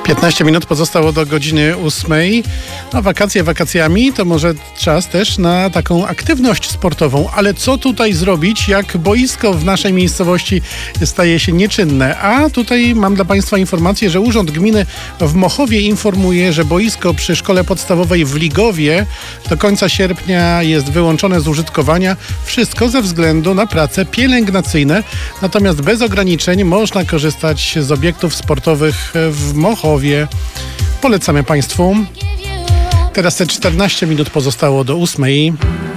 15 minut pozostało do godziny 8. No, wakacje wakacjami, to może czas też na taką aktywność sportową. Ale co tutaj zrobić, jak boisko w naszej miejscowości staje się nieczynne? A tutaj mam dla Państwa informację, że Urząd Gminy w Mochowie informuje, że boisko przy szkole podstawowej w Ligowie do końca sierpnia jest wyłączone z użytkowania. Wszystko ze względu na prace pielęgnacyjne. Natomiast bez ograniczeń można korzystać z obiektów sportowych w Mochowie. Polecamy Państwu. Teraz te 14 minut pozostało do 8.